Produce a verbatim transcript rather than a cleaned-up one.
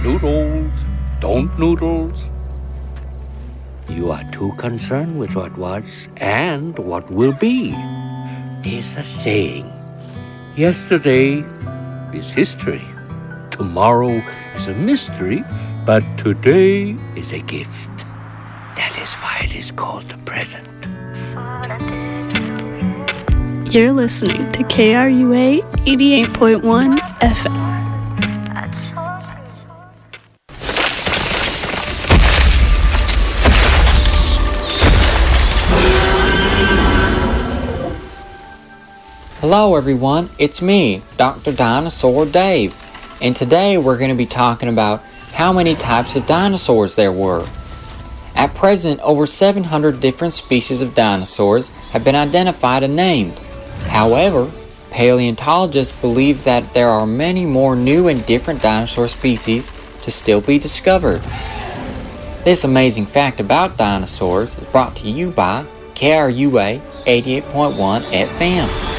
noodles, don't noodles. You are too concerned with what was and what will be. There's a saying, yesterday is history, tomorrow is a mystery, but today is a gift. That is why it is called the present. You're listening to K R U A eighty-eight point one F M. Hello everyone, it's me, Doctor Dinosaur Dave, and today we're going to be talking about how many types of dinosaurs there were. At present, over seven hundred different species of dinosaurs have been identified and named. However, paleontologists believe that there are many more new and different dinosaur species to still be discovered. This amazing fact about dinosaurs is brought to you by K R U A eighty-eight point one F M.